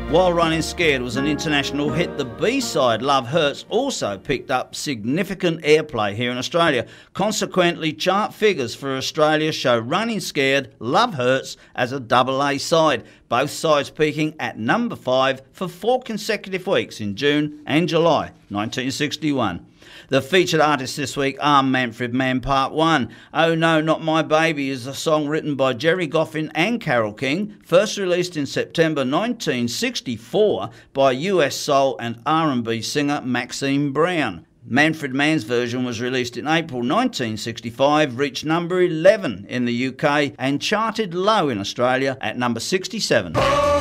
While Running Scared was an international hit, the B-side, Love Hurts, also picked up significant airplay here in Australia. Consequently, chart figures for Australia show Running Scared, Love Hurts as a double A side, both sides peaking at number 5 for 4 consecutive weeks in June and July 1961. The featured artists this week are Manfred Mann Part 1. Oh No, Not My Baby is a song written by Jerry Goffin and Carole King, first released in September 1964 by US soul and R&B singer Maxine Brown. Manfred Mann's version was released in April 1965, reached number 11 in the UK and charted low in Australia at number 67.